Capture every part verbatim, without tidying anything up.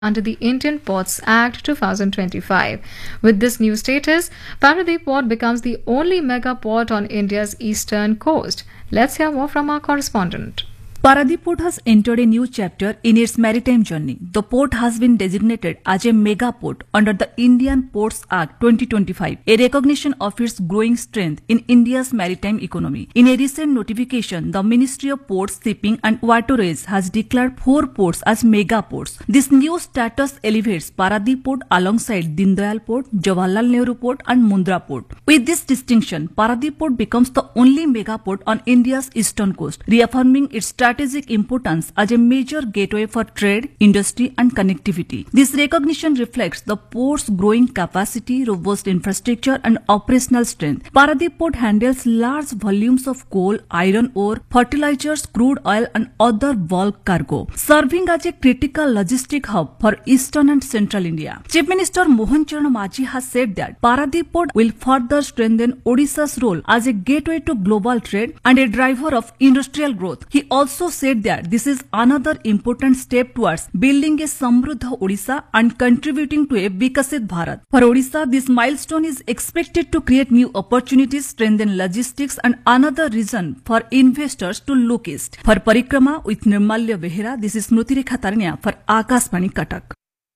under the Indian Ports Act twenty twenty-five. With this new status, Paradip Port becomes the only mega port on India's eastern coast. Let's hear more from our correspondent. Paradip Port has entered a new chapter in its maritime journey. The port has been designated as a mega port under the Indian Ports Act twenty twenty-five, a recognition of its growing strength in India's maritime economy. In a recent notification, the Ministry of Ports, Shipping and Waterways has declared four ports as mega ports. This new status elevates Paradip Port alongside Deen Dayal Port, Jawaharlal Nehru Port and Mundra Port. With this distinction, Paradip Port becomes the only mega port on India's eastern coast, reaffirming its strategic importance as a major gateway for trade, industry and connectivity. This recognition reflects the port's growing capacity, robust infrastructure and operational strength. Paradip Port handles large volumes of coal, iron ore, fertilizers, crude oil and other bulk cargo, serving as a critical logistic hub for eastern and central India. Chief Minister Mohan Charan Majhi has said that Paradip Port will further strengthen Odisha's role as a gateway to global trade and a driver of industrial growth. He also said that this is another important step towards building a Samruddha Odisha and contributing to a Vikasit Bharat. For Odisha, this milestone is expected to create new opportunities, strengthen logistics and another reason for investors to look east. For Parikrama with Nirmalya Behera, this is Smruti Rekha Tarnia for Akashvani Katak.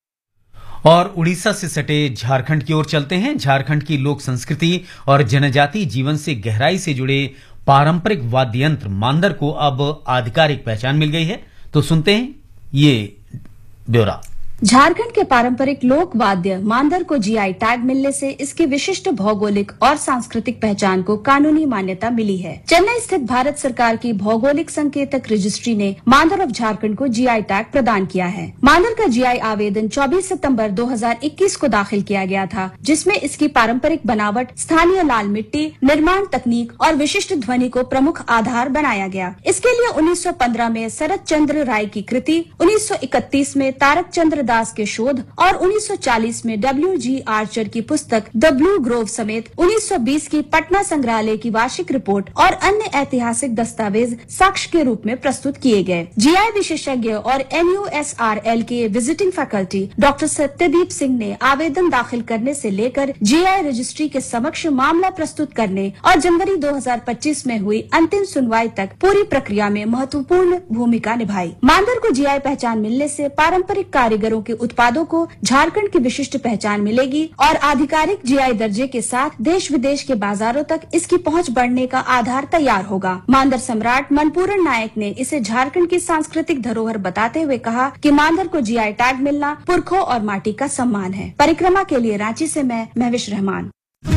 और उड़ीसा से सटे झारखंड की ओर चलते हैं। झारखंड की लोक संस्कृति और जनजातीय जीवन से गहराई से जुड़े पारंपरिक वाद्य यंत्र मांदर को अब आधिकारिक पहचान मिल गई है। तो सुनते हैं ये ब्यौरा। झारखंड के पारंपरिक लोक वाद्य मांदर को जीआई टैग मिलने से इसकी विशिष्ट भौगोलिक और सांस्कृतिक पहचान को कानूनी मान्यता मिली है। चेन्नई स्थित भारत सरकार की भौगोलिक संकेतक रजिस्ट्री ने मांदर ऑफ झारखंड को जीआई टैग प्रदान किया है। मांदर का जीआई आवेदन चौबीस सितंबर दो हज़ार इक्कीस को दाखिल किया गया था, जिसमें इसकी पारंपरिक बनावट, स्थानीय लाल मिट्टी, निर्माण तकनीक और विशिष्ट ध्वनि को प्रमुख आधार बनाया गया। इसके लिए उन्नीस सौ पंद्रह में शरद चंद्र राय की कृति, उन्नीस सौ इकतीस में तारक चंद्र दास के शोध और उन्नीस सौ चालीस में डब्ल्यू जी आर्चर की पुस्तक द ब्लू ग्रोव समेत उन्नीस सौ बीस की पटना संग्रहालय की वार्षिक रिपोर्ट और अन्य ऐतिहासिक दस्तावेज साक्ष्य के रूप में प्रस्तुत किए गए। जीआई विशेषज्ञ और N U S R L के visiting faculty doctor Satyadeep Singh ने आवेदन दाखिल करने से लेकर जीआई रजिस्ट्री के समक्ष मामला प्रस्तुत करने और जनवरी दो हज़ार पच्चीस में हुई अंतिम सुनवाई तक पूरी प्रक्रिया में महत्वपूर्ण भूमिका निभाई। मांदर को जीआई पहचान मिलने से पारंपरिक कारीगरों के उत्पादों को झारखंड की विशिष्ट पहचान मिलेगी और आधिकारिक जीआई दर्जे के साथ देश विदेश के बाजारों तक इसकी पहुंच बढ़ने का आधार तैयार होगा। मांदर सम्राट मनपूरन नायक ने इसे झारखंड की सांस्कृतिक धरोहर बताते हुए कहा कि मांदर को जीआई टैग मिलना पुरखों और माटी का सम्मान है। परिक्रमा के लिए रांची से मैं महविश रहमान।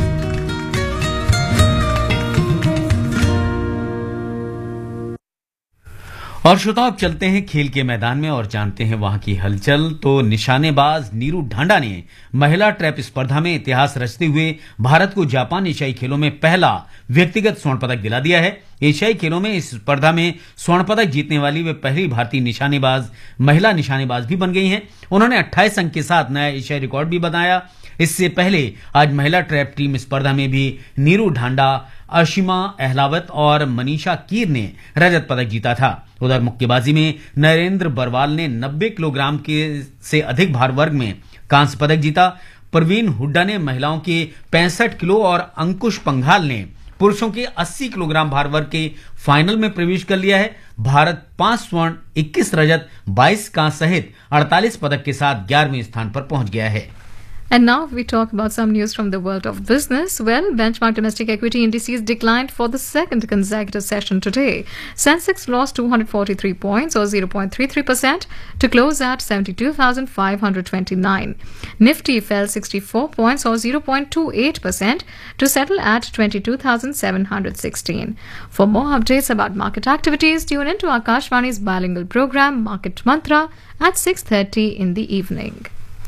और श्रोताओं, अब चलते हैं खेल के मैदान में और जानते हैं वहां की हलचल। तो निशानेबाज नीरू ढांडा ने महिला ट्रैप स्पर्धा में इतिहास रचते हुए भारत को जापान एशियाई खेलों में पहला व्यक्तिगत स्वर्ण पदक दिला दिया है। एशियाई खेलों में इस स्पर्धा में स्वर्ण पदक जीतने वाली वे पहली भारतीय निशानेबाज महिला निशानेबाज भी बन गई हैं। उन्होंने अट्ठाईस अंक के साथ नया एशियाई रिकॉर्ड भी बनाया। इससे पहले आज महिला ट्रैप टीम स्पर्धा में भी नीरू ढांडा, अशिमा अहलावत और मनीषा कीर ने रजत पदक जीता था। उधर मुक्केबाजी में नरेंद्र बरवाल ने नब्बे किलोग्राम के से अधिक भार वर्ग में कांस्य पदक जीता। प्रवीण हुड्डा ने महिलाओं के पैंसठ किलो और अंकुश पंघाल ने पुरुषों के अस्सी किलोग्राम भार वर्ग के फाइनल में प्रवेश कर लिया है। भारत पांच स्वर्ण, इक्कीस रजत, बाईस कांस्य सहित अड़तालीस पदक के साथ ग्यारहवें स्थान पर पहुंच गया है। And now we talk about some news from the world of business. Well, benchmark domestic equity indices declined for the second consecutive session today. Sensex lost two hundred forty-three points or zero point three three percent to close at seventy-two thousand five hundred twenty-nine. Nifty fell sixty-four points or zero point two eight percent to settle at twenty-two thousand seven hundred sixteen. For more updates about market activities, tune in to Akashvani's bilingual program Market Mantra at six thirty in the evening.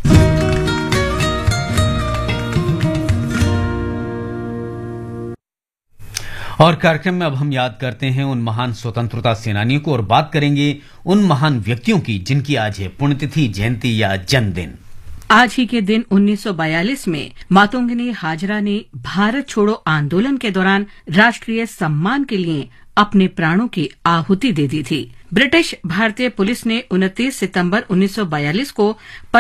और कार्यक्रम में अब हम याद करते हैं उन महान स्वतंत्रता सेनानियों को और बात करेंगे उन महान व्यक्तियों की जिनकी आज है पुण्यतिथि, जयंती या जन्मदिन। आज ही के दिन उन्नीस सौ बयालीस में मातोंगिनी हाजरा ने भारत छोड़ो आंदोलन के दौरान राष्ट्रीय सम्मान के लिए अपने प्राणों की आहुति दे दी थी। ब्रिटिश भारतीय पुलिस ने उनतीस सितंबर उन्नीस सौ बयालीस को